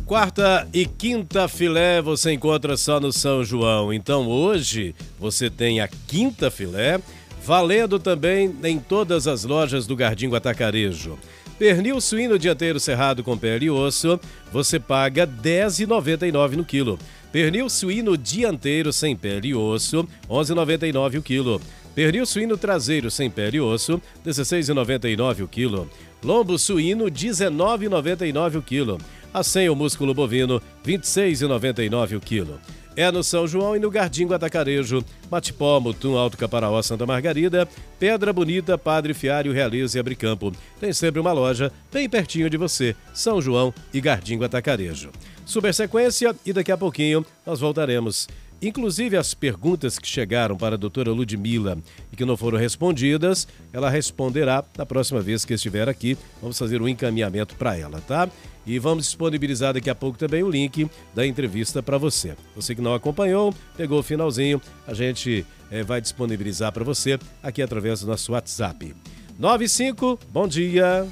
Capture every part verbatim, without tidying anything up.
Quarta e quinta filé você encontra só no São João. Então hoje você tem a quinta filé, valendo também em todas as lojas do Gardingo Atacarejo. Pernil suíno dianteiro cerrado com pele e osso, você paga dez reais e noventa e nove centavos no quilo. Pernil suíno dianteiro sem pele e osso, onze reais e noventa e nove centavos o quilo. Pernil suíno traseiro sem pele e osso, dezesseis reais e noventa e nove centavos o quilo. Lombo suíno, dezenove reais e noventa e nove centavos o quilo. Acém o músculo bovino, vinte e seis reais e noventa e nove centavos o quilo. É no São João e no Gardingo Atacarejo, Matipó, Mutum, Alto Caparaó, Santa Margarida, Pedra Bonita, Padre Fiário, Realiza e Abricampo. Tem sempre uma loja bem pertinho de você, São João e Gardingo Atacarejo. Super sequência e daqui a pouquinho nós voltaremos. Inclusive as perguntas que chegaram para a doutora Ludmila e que não foram respondidas, ela responderá na próxima vez que estiver aqui. Vamos fazer um encaminhamento para ela, tá? E vamos disponibilizar daqui a pouco também o link da entrevista para você. Você que não acompanhou, pegou o finalzinho, a gente é, vai disponibilizar para você aqui através do nosso WhatsApp. nove cinco, bom dia.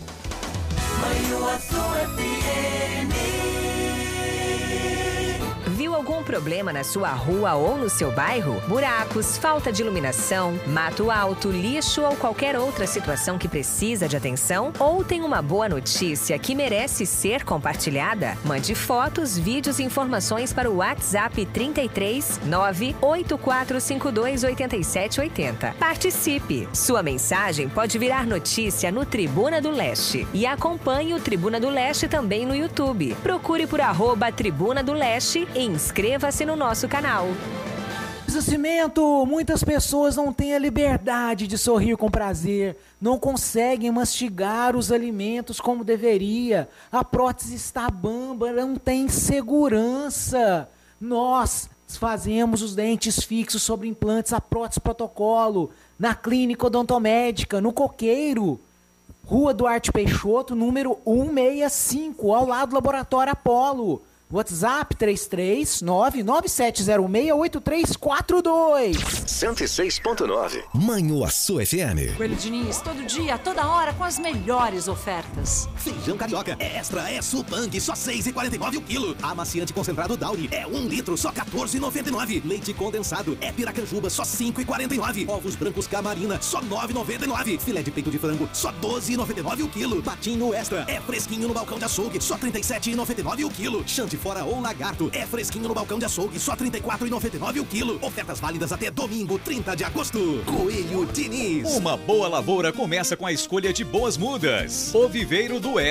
Viu algum problema na sua rua ou no seu bairro? Buracos, falta de iluminação, mato alto, lixo ou qualquer outra situação que precisa de atenção? Ou tem uma boa notícia que merece ser compartilhada? Mande fotos, vídeos e informações para o WhatsApp trinta e três, nove oito quatro cinco dois, oito sete oito zero. Participe! Sua mensagem pode virar notícia no Tribuna do Leste. E acompanhe o Tribuna do Leste também no YouTube. Procure por arroba Tribuna do Leste e inscreva-se no nosso canal. Cimento, muitas pessoas não têm a liberdade de sorrir com prazer, não conseguem mastigar os alimentos como deveria, a prótese está bamba, não tem segurança. Nós fazemos os dentes fixos sobre implantes a prótese protocolo, na Clínica Odontomédica, no Coqueiro, Rua Duarte Peixoto, número cento e sessenta e cinco, ao lado do Laboratório Apolo. WhatsApp três três nove nove sete zero seis oito três quatro dois. cento e seis ponto nove. Manhuaçu F M. Coelho Diniz, todo dia, toda hora, com as melhores ofertas. Feijão carioca é extra, é supang, só seis reais e quarenta e nove centavos o quilo. Amaciante concentrado Dauri é um litro, só quatorze reais e noventa e nove centavos. Leite condensado é piracanjuba, só cinco reais e quarenta e nove centavos. Ovos brancos Camarina, só nove reais e noventa e nove centavos. Filé de peito de frango, só doze reais e noventa e nove centavos o quilo. Patinho extra é fresquinho no balcão de açougue, só trinta e sete reais e noventa e nove centavos o quilo. Chante fora ou lagarto é fresquinho no balcão de açougue, só trinta e quatro reais e noventa e nove centavos o quilo. Ofertas válidas até domingo, trinta de agosto. Coelho Diniz. Uma boa lavoura começa com a escolha de boas mudas. O Viveiro do